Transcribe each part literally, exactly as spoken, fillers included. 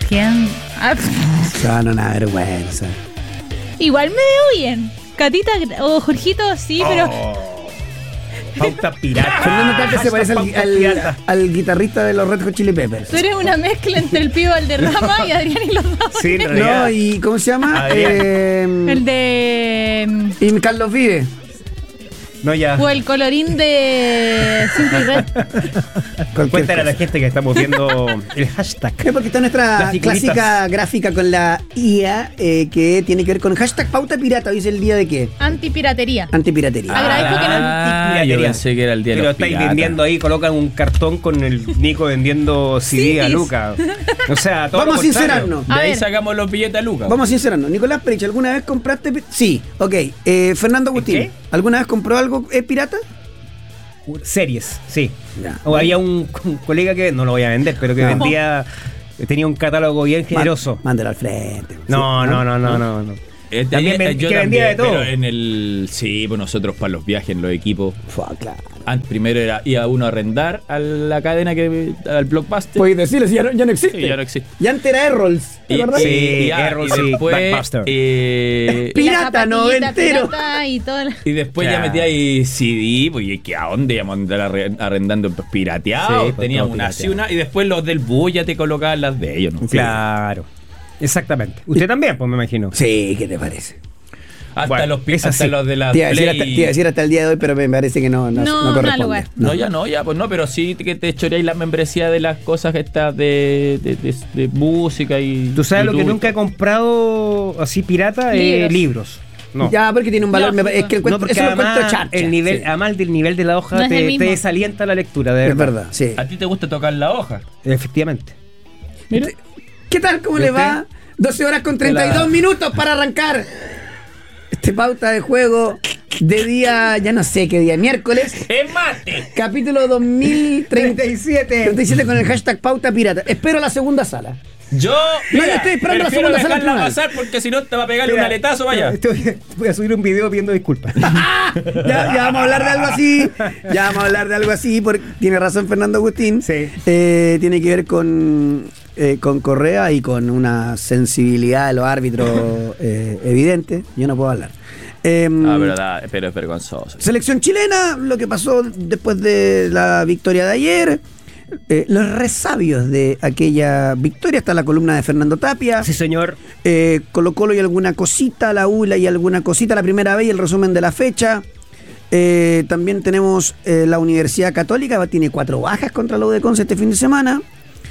¿Quién? Ah, No, no, nada, vergüenza. igual me veo bien. Catita o Jorgito, sí, Oh. pero Pauta pirata. Fernando Tapia se parece al, Pauta al- pirata. al guitarrista de los Red Hot Chili Peppers. tú eres una mezcla entre el Pío Valderrama y Adrián y los dos. Sí, en No, realidad. y ¿cómo se llama? Adrián. Eh, El de. y Carlos Vive. No, ya. O el colorín de Simple Red. Cualquier Cuéntale a la cosa. gente que estamos viendo el hashtag. Es porque está nuestra Las figuritas. clásica gráfica con la I A eh, que tiene que ver con hashtag pauta pirata. Hoy es el día de qué? Antipiratería. Antipiratería. Agradezco que no- Ah, yo pensé que era el día de Pero los estáis piratas. vendiendo ahí, colocan un cartón con el Nico vendiendo C D a Sí. Luca. O sea, todo Vamos lo a contrario. sincerarnos. De A ahí ver. sacamos los billetes a Lucas. Vamos a sincerarnos. Nicolás Perich, ¿alguna vez compraste? pi- Sí, ok. Eh, Fernando Agustín, ¿Qué? ¿alguna vez compró algo eh, pirata? Series, sí. Ya. O había un, un colega que, no lo voy a vender, pero que No. vendía, tenía un catálogo bien generoso. Má- Mándalo al frente. No, Sí, no, no, no, no, no. Eh, También eh, ven- yo que vendía de todo. Pero en el. Sí, pues nosotros para los viajes en los equipos. Fua, claro. an- Primero era, iba uno a arrendar a la cadena que al Blockbuster. Puedes decirles, ya no, ya no existe. Sí, ya no existe. Ya antes era Errols, ¿te Y, acordás? sí, Sí, ah, Errol, y sí, después, Blockbuster. eh, Pirata La zapatillita noventero. pirata y todo. el- y después Claro. ya metía ahí C D, pues y que a dónde íbamos a andar arre- arrendando pues, pirateado. Sí, pues, Teníamos todo una pirateado. así una, y después los del bus ya te colocaban las de ellos, ¿no? Claro. Exactamente. Usted también, pues me imagino. Sí, ¿qué te parece? Hasta, Bueno, los, pi- es hasta así. los de la Te iba, a decir Play. hasta, te iba a decir hasta el día de hoy, pero me parece que no, no, No, no no al corresponde. lugar. No, ya no, ya, pues no, pero sí que te choreáis la membresía de las cosas estas de, de, de, de música y. Tú sabes lo que YouTube y nunca he comprado así pirata, Libros. eh, libros. No. Ya, porque tiene un valor, me- es que No, encuentro, porque eso lo encuentro además charcha. el nivel, Sí. además del nivel de la hoja No es el te, mismo. te desalienta la lectura, de Es verdad. verdad, sí. ¿A ti te gusta tocar la hoja? Efectivamente. Mira. ¿Qué tal? ¿Cómo ¿Y le usted? va? doce horas con treinta y dos La- minutos para arrancar. Este pauta de juego de día, ya no sé qué día, miércoles, ¡Es mate! capítulo dos mil treinta y siete treinta y siete con el hashtag pauta pirata. Espero la segunda sala. Yo. No, yo estoy esperando la prefiero segunda sala dejarla tribunal. pasar porque si no te va a pegarle un Mira, aletazo, vaya. estoy- voy a subir un video pidiendo disculpas. Ya, ya vamos a hablar de algo así. Ya vamos a hablar de algo así. Porque tiene razón Fernando Agustín. Sí. Eh, tiene que ver con, eh, con Correa y con una sensibilidad de los árbitros eh, evidente. Yo no puedo hablar. Eh, Ah, pero, da- pero es vergonzoso. Selección chilena, lo que pasó después de la victoria de ayer. Eh, los resabios de aquella victoria. Está la columna de Fernando Tapia. Sí, señor. Eh, Colo Colo y alguna cosita, la U L A y alguna cosita, la primera vez y el resumen de la fecha. Eh, también tenemos eh, la Universidad Católica, tiene cuatro bajas contra la U de Conce este fin de semana.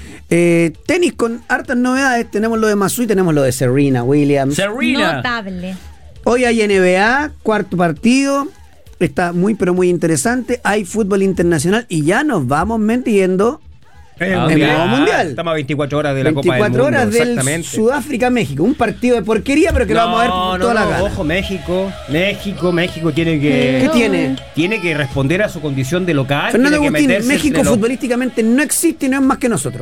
Eh, tenis con hartas novedades, tenemos lo de Masui, tenemos lo de Serena Williams. Serena. Notable. Hoy hay N B A, cuarto partido, está muy pero muy interesante, hay fútbol internacional y ya nos vamos metiendo El Ah, en el mundial. nuevo mundial. Estamos a veinticuatro horas de la Copa del veinticuatro Mundo. horas del Exactamente. Sudáfrica-México, un partido de porquería pero que lo vamos a ver por no, todas no, las ganas. ojo, México, México, México tiene que ¿Qué tiene? tiene que responder a su condición de local. Fernando tiene que Agustín, meterse México entre los- futbolísticamente no existe y no es más que nosotros.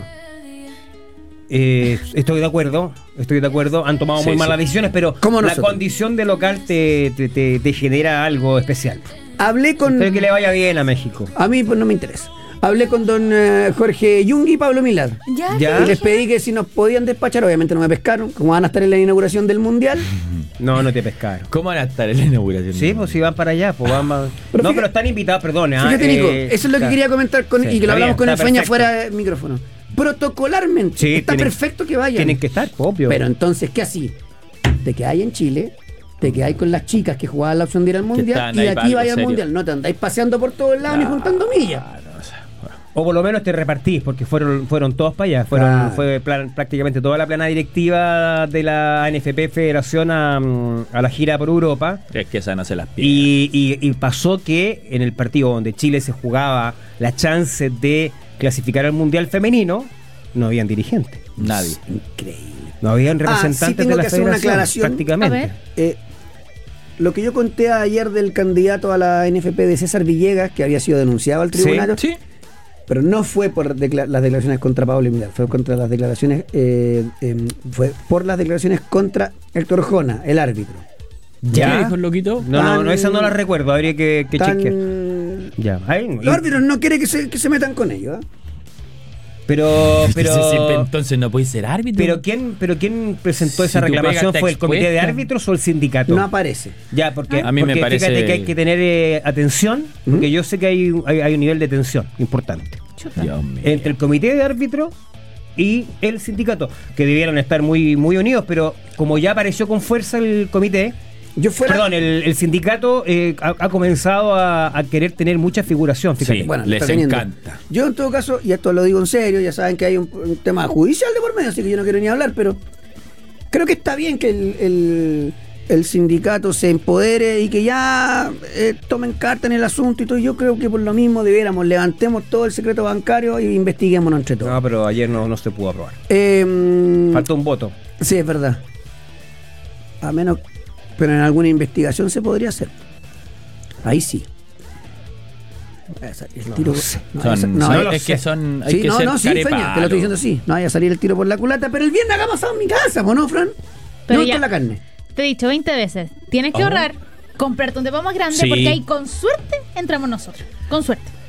Eh, estoy de acuerdo, estoy de acuerdo. Han tomado Sí, muy sí. malas decisiones, pero Como la nosotros. condición de local te, te, te- te genera algo especial. Hablé con... Espero que le vaya bien a México. A mí pues no me interesa. Hablé con don eh, Jorge Yungi y Pablo Milad. Ya. Ya. Y les pedí que si nos podían despachar, obviamente no me pescaron, como van a estar en la inauguración del Mundial. No, no te pescaron. ¿Cómo van a estar en la inauguración? Sí, pues si van para allá, pues van para... Pero no, fíjate- pero están invitados, perdón. ah, Fíjate, Nico, eh, eso es lo que está- quería comentar con, Sí, y que lo está hablamos bien, con el está Feña perfecto. fuera de micrófono. Protocolarmente, Sí, está tienen- perfecto que vayan. Tienen que estar, obvio. Pero entonces, ¿qué así? Te quedáis en Chile, te quedáis con las chicas que jugaban la opción de ir al Mundial estaban y de ahí para aquí algo vais al serio. Mundial. No te andáis paseando por todos lados ni juntando millas. O por lo menos te repartís, porque fueron fueron todos para allá. Fueron, Claro. Fue plan- prácticamente toda la plana directiva de la N F P Federación a, mm, a la gira por Europa. Es que esa no se las pide. Y, y- y pasó que en el partido donde Chile se jugaba la chance de clasificar al Mundial Femenino, no habían dirigentes. Nadie. Increíble. No habían Ah, sí representantes tengo de la que hacer una federación, aclaración. prácticamente. A ver. Eh, lo que yo conté ayer del candidato a la N F P de César Villegas, que había sido denunciado al tribunal, Sí. pero no fue por decla- las declaraciones contra Pablo Milad, fue contra las declaraciones, eh, eh, fue por las declaraciones contra Héctor Jona, el árbitro. ¿Ya? ¿Qué dijo el loquito? No, no, no, Tan- esa no la recuerdo, habría que, que Tan- chequear. Ya. Ay, Los árbitros no quieren que se, que se metan con ellos. ¿eh? Pero, pero, entonces no puede ser árbitro. pero quién, pero quién presentó Si esa tu pega reclamación, está fue el comité de expuesta. árbitros o el sindicato. No aparece. Ya, porque, A mí me porque parece- fíjate que hay que tener eh, atención, porque yo sé que hay, hay, hay un nivel de tensión importante Chuta. Dios mío. entre el comité de árbitros y el sindicato, que debieron estar muy, muy unidos, pero como ya apareció con fuerza el comité, Yo fuera. perdón, el, el sindicato eh, ha, ha comenzado a, a querer tener mucha figuración, fíjate. Sí. Bueno, les está teniendo. encanta. Yo en todo caso, y esto lo digo en serio, ya saben que hay un, un tema judicial de por medio, así que yo no quiero ni hablar, pero creo que está bien que el, el- el sindicato se empodere y que ya eh, tomen carta en el asunto y todo. Yo creo que por lo mismo debiéramos, levantemos todo el secreto bancario e investiguémonos entre todos. No, pero ayer no, no se pudo aprobar. Eh, Faltó un voto. Sí, es verdad. A menos, pero en alguna investigación se podría hacer. Ahí sí. Vaya a salir el No, tiro no sé. no vaya a Son- sa- no son- vaya- es que son. Hay Sí, que no, ser no, sí, Feña, te lo carepalo. estoy diciendo sí. No vaya a salir el tiro por la culata, pero el viernes hagamos asado en mi casa, ¿o no, Fran? Pero No ya. con la carne. Te he dicho veinte veces. Tienes que Oh. ahorrar, comprarte un depa más grande Sí. porque ahí con suerte entramos nosotros. Con suerte.